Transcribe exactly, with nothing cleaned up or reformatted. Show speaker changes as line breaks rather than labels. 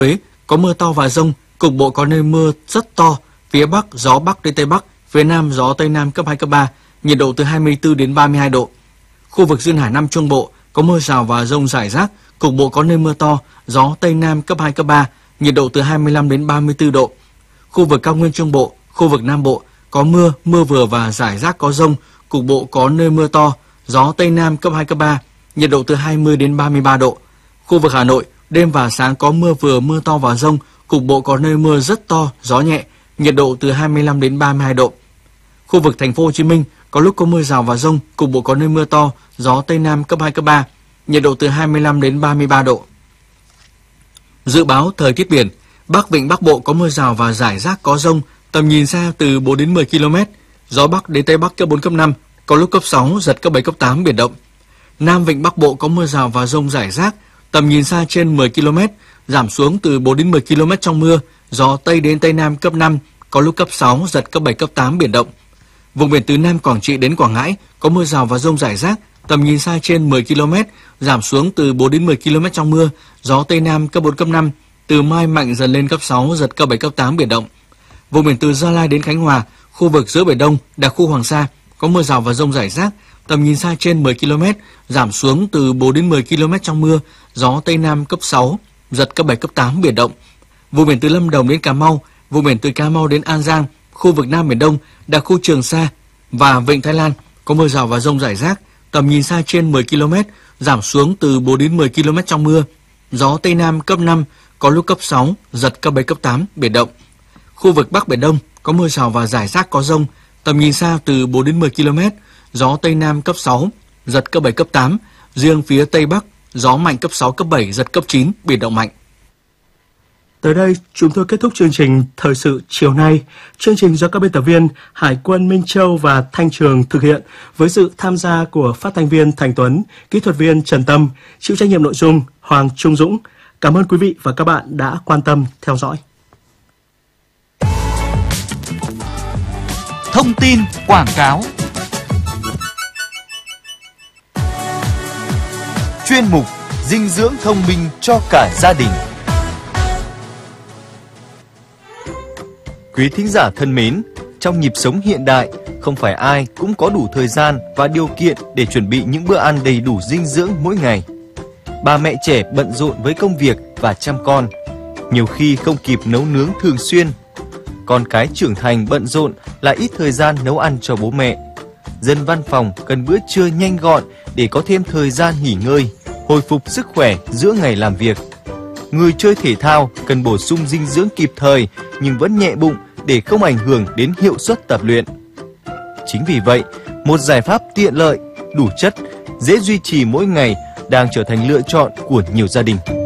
Huế có mưa to và dông, cục bộ có nơi mưa rất to, phía Bắc gió Bắc đến Tây Bắc, phía Nam gió Tây Nam cấp hai, cấp ba, nhiệt độ từ hai mươi tư đến ba mươi hai độ. Khu vực duyên hải Nam Trung Bộ có mưa rào và dông rải rác, cục bộ có nơi mưa to, gió Tây Nam cấp hai, cấp ba, nhiệt độ từ hai mươi lăm đến ba mươi tư độ. Khu vực cao nguyên Trung Bộ, khu vực Nam Bộ có mưa, mưa vừa và rải rác có dông, cục bộ có nơi mưa to, gió Tây Nam cấp hai, cấp ba, nhiệt độ từ hai mươi đến ba mươi ba độ. Khu vực Hà Nội, đêm và sáng có mưa vừa, mưa to và dông, cục bộ có nơi mưa rất to, gió nhẹ, nhiệt độ từ hai mươi lăm đến ba mươi hai độ. Khu vực Thành phố Hồ Chí Minh có lúc có mưa rào và dông, cục bộ có nơi mưa to, gió Tây Nam cấp hai, cấp ba, nhiệt độ từ hai mươi lăm đến ba mươi ba độ. Dự báo thời tiết biển, Bắc Vịnh Bắc Bộ có mưa rào và rải rác có dông, tầm nhìn xa từ bốn đến mười ki lô mét, gió Bắc đến Tây Bắc cấp bốn, cấp năm, có lúc cấp sáu, giật cấp bảy, cấp tám, biển động. Nam Vịnh Bắc Bộ có mưa rào và dông rải rác, tầm nhìn xa trên mười ki lô mét, giảm xuống từ bốn đến mười ki lô mét trong mưa, gió Tây đến Tây Nam cấp năm, có lúc cấp sáu, giật cấp bảy, cấp tám, biển động. Vùng biển từ Nam Quảng Trị đến Quảng Ngãi có mưa rào và dông rải rác, tầm nhìn xa trên mười ki lô mét, giảm xuống từ bốn đến mười ki lô mét trong mưa, gió Tây Nam cấp bốn, cấp năm, từ mai mạnh dần lên cấp sáu, giật cấp bảy, cấp tám, biển động. Vùng biển từ Gia Lai đến Khánh Hòa, khu vực giữa Biển Đông, đặc khu Hoàng Sa có mưa rào và dông rải rác, tầm nhìn xa trên mười ki lô mét, giảm xuống từ bốn đến mười ki lô mét trong mưa, gió Tây Nam cấp sáu, giật cấp bảy, cấp tám, biển động. Vùng biển từ Lâm Đồng đến Cà Mau, vùng biển từ Cà Mau đến An Giang, khu vực Nam Biển Đông, đặc khu Trường Sa và Vịnh Thái Lan có mưa rào và dông rải rác, tầm nhìn xa trên mười ki lô mét, giảm xuống từ bốn đến mười ki lô mét trong mưa, gió Tây Nam cấp năm, có lúc cấp sáu, giật cấp bảy, cấp tám, biển động. Khu vực Bắc Biển Đông có mưa rào và rải rác có dông, tầm nhìn xa từ bốn đến mười ki lô mét, gió Tây Nam cấp sáu, giật cấp bảy, cấp tám, riêng phía Tây Bắc gió mạnh cấp sáu, cấp bảy, giật cấp chín, biển động mạnh.
Tới đây, chúng tôi kết thúc chương trình Thời sự chiều nay. Chương trình do các biên tập viên Hải quân Minh Châu và Thanh Trường thực hiện với sự tham gia của phát thanh viên Thành Tuấn, kỹ thuật viên Trần Tâm, chịu trách nhiệm nội dung Hoàng Trung Dũng. Cảm ơn quý vị và các bạn đã quan tâm theo dõi.
Thông tin quảng cáo. Chuyên mục dinh dưỡng thông minh cho cả gia đình. Quý thính giả thân mến, trong nhịp sống hiện đại, không phải ai cũng có đủ thời gian và điều kiện để chuẩn bị những bữa ăn đầy đủ dinh dưỡng mỗi ngày. Bà mẹ trẻ bận rộn với công việc và chăm con, nhiều khi không kịp nấu nướng thường xuyên. Con cái trưởng thành bận rộn lại ít thời gian nấu ăn cho bố mẹ. Dân văn phòng cần bữa trưa nhanh gọn để có thêm thời gian nghỉ ngơi, hồi phục sức khỏe giữa ngày làm việc. Người chơi thể thao cần bổ sung dinh dưỡng kịp thời nhưng vẫn nhẹ bụng để không ảnh hưởng đến hiệu suất tập luyện. Chính vì vậy, một giải pháp tiện lợi, đủ chất, dễ duy trì mỗi ngày đang trở thành lựa chọn của nhiều gia đình.